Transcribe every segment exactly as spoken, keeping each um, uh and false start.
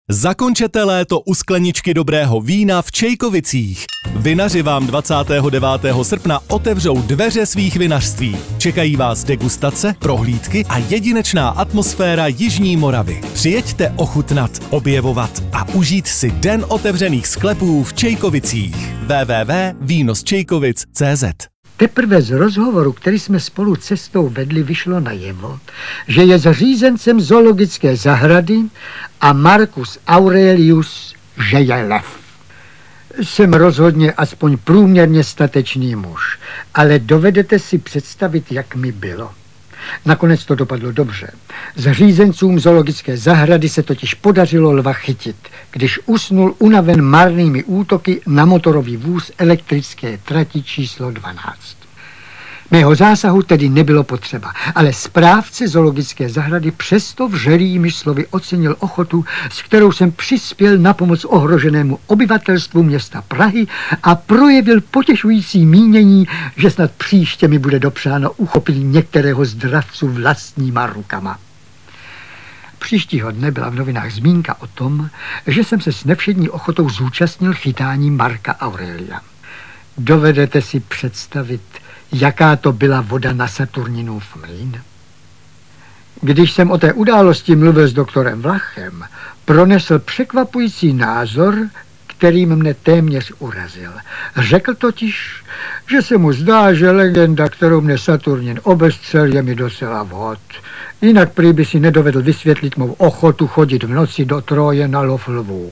Zakončete léto u skleničky dobrého vína v Čejkovicích. Vinaři vám dvacátého devátého srpna otevřou dveře svých vinařství. Čekají vás degustace, prohlídky a jedinečná atmosféra Jižní Moravy. Přijeďte ochutnat, objevovat a užít si den otevřených sklepů v Čejkovicích. w w w tečka víno z čejkovic tečka cé zet. Teprve z rozhovoru, který jsme spolu cestou vedli, vyšlo najevo, že je zřízencem zoologické zahrady a Marcus Aurelius, že je lev. Jsem rozhodně aspoň průměrně statečný muž, ale dovedete si představit, jak mi bylo. Nakonec to dopadlo dobře. Zřízencům zoologické zahrady se totiž podařilo lva chytit, když usnul unaven marnými útoky na motorový vůz elektrické trati číslo dvanáct. Mého zásahu tedy nebylo potřeba, ale správce zoologické zahrady přesto vřelými slovy ocenil ochotu, s kterou jsem přispěl na pomoc ohroženému obyvatelstvu města Prahy a projevil potěšující mínění, že snad příště mi bude dopřáno uchopit některého z dravců vlastníma rukama. Příštího dne byla v novinách zmínka o tom, že jsem se s nevšední ochotou zúčastnil chytání Marca Aurelia. Dovedete si představit, jaká to byla voda na Saturninův mlýn? Když jsem o té události mluvil s doktorem Vlachem, pronesl překvapující názor, který mne téměř urazil. Řekl totiž, že se mu zdá, že legenda, kterou mne Saturnin obestřel, je mi docela vhod. Jinak prý by si nedovedl vysvětlit mou ochotu chodit v noci do Troje na lov lvů.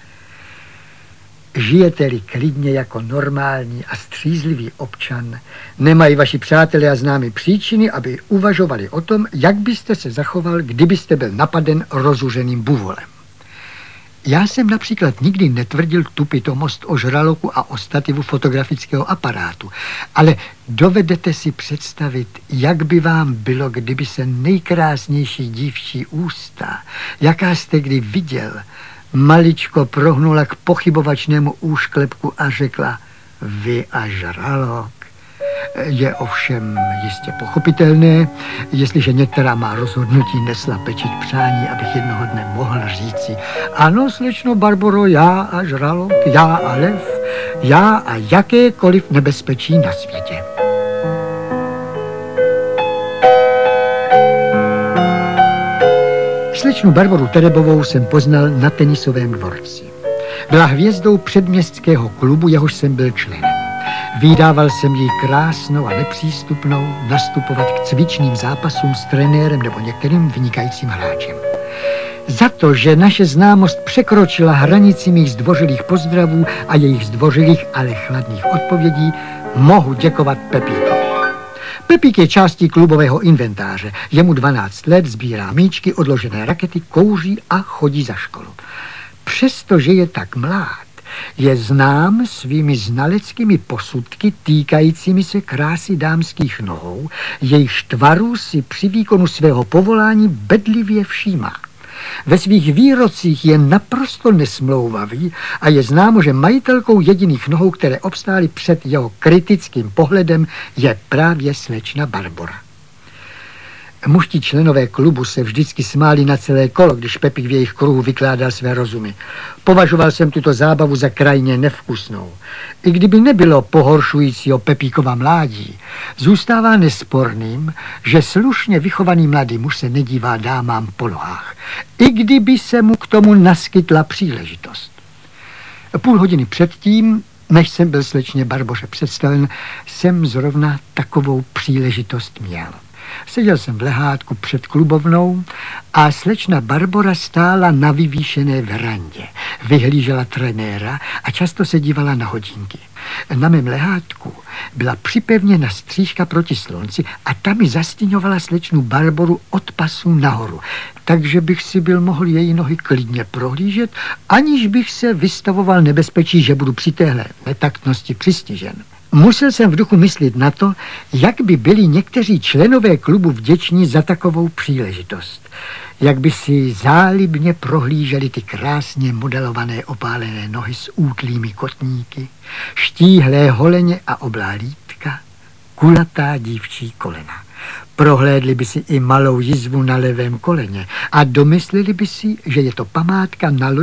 Žijete-li klidně jako normální a střízlivý občan, nemají vaši přátelé a známí příčiny, aby uvažovali o tom, jak byste se zachoval, kdybyste byl napaden rozuřeným buvolem. Já jsem například nikdy netvrdil tu pitomost o žraloku a o stativu fotografického aparátu, ale dovedete si představit, jak by vám bylo, kdyby se nejkrásnější dívčí ústa, jaká jste kdy viděl, maličko prohnula k pochybovačnému úšklepku a řekla: vy a žralok. Je ovšem jistě pochopitelné, jestliže některá má rozhodnutí nesla pečeť přání, abych jednoho dne mohl říci: ano, slečno Barboro, já a žralok, já a lev, já a jakékoliv nebezpečí na světě. Slečnu Barboru Terebovou jsem poznal na tenisovém dvorci. Byla hvězdou předměstského klubu, jehož jsem byl členem. Vydával jsem ji krásnou a nepřístupnou nastupovat k cvičným zápasům s trenérem nebo některým vynikajícím hráčem. Za to, že naše známost překročila hranici mých zdvořilých pozdravů a jejich zdvořilých, ale chladných odpovědí, mohu děkovat Pepíkovi. Pepík je částí klubového inventáře. Je mu dvanáct let, sbírá míčky, odložené rakety, kouří a chodí za školu. Přestože je tak mlád, je znám svými znaleckými posudky týkajícími se krásy dámských nohou, jejichž tvarů si při výkonu svého povolání bedlivě všímá. Ve svých výrocích je naprosto nesmlouvavý a je známo, že majitelkou jediných nohou, které obstály před jeho kritickým pohledem, je právě slečna Barbora. Mužtí členové klubu se vždycky smáli na celé kolo, když Pepík v jejich kruhu vykládal své rozumy. Považoval jsem tuto zábavu za krajně nevkusnou. I kdyby nebylo pohoršujícího Pepíkova mládí, zůstává nesporným, že slušně vychovaný mladý muž se nedívá dámám po nohách, i kdyby se mu k tomu naskytla příležitost. Půl hodiny předtím, než jsem byl slečně Barboře představen, jsem zrovna takovou příležitost měl. Seděl jsem v lehátku před klubovnou a slečna Barbora stála na vyvýšené verandě. Vyhlížela trenéra a často se dívala na hodinky. Na mém lehátku byla připevněna střížka proti slunci a ta mi zastíňovala slečnu Barboru od pasu nahoru, takže bych si byl mohl její nohy klidně prohlížet, aniž bych se vystavoval nebezpečí, že budu při téhle netaktnosti přistižen. Musel jsem v duchu myslet na to, jak by byli někteří členové klubu vděční za takovou příležitost. Jak by si zálibně prohlíželi ty krásně modelované opálené nohy s útlými kotníky, štíhlé holeně a oblá lítka, kulatá dívčí kolena. Prohlédli by si i malou jizvu na levém koleně a domysleli by si, že je to památka na